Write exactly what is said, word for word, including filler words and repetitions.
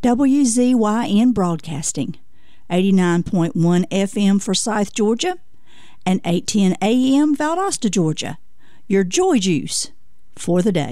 W Z Y N Broadcasting, eighty-nine point one F M Forsyth, Georgia, and eight ten A M Valdosta, Georgia. Your joy juice for the day.